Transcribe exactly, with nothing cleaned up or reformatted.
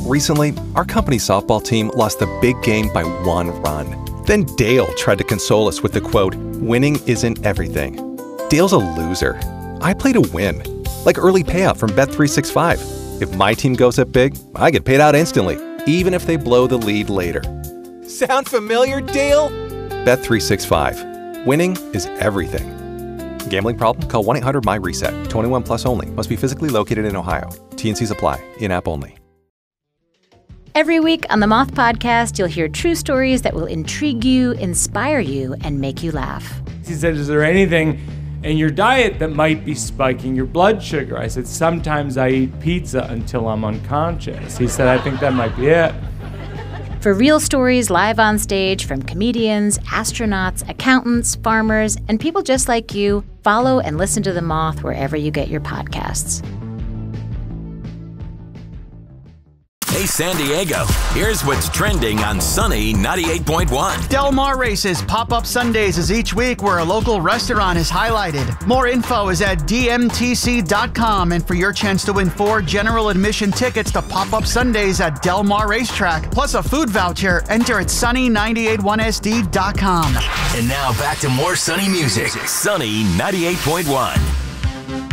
Recently, our company's softball team lost the big game by one run. Then Dale tried to console us with the quote, "Winning isn't everything." Dale's a loser. I play to win. Like early payout from Bet three sixty-five. If my team goes up big, I get paid out instantly, even if they blow the lead later. Sound familiar, Dale? Bet three sixty-five. Winning is everything. Gambling problem? Call one eight hundred M Y reset. twenty-one plus only. Must be physically located in Ohio. T and Cs apply. In-app only. Every week on the Moth Podcast, you'll hear true stories that will intrigue you, inspire you, and make you laugh. He said, is there anything in your diet that might be spiking your blood sugar? I said, sometimes I eat pizza until I'm unconscious. He said, I think that might be it. For real stories live on stage from comedians, astronauts, accountants, farmers, and people just like you, follow and listen to The Moth wherever you get your podcasts. Hey, San Diego, here's what's trending on Sunny ninety-eight point one. Del Mar Races Pop-Up Sundays is each week where a local restaurant is highlighted. More info is at D M T C dot com, and for your chance to win four general admission tickets to Pop-Up Sundays at Del Mar Racetrack, plus a food voucher, enter at Sunny nine eight one S D dot com. And now back to more Sunny music. Sunny ninety-eight point one.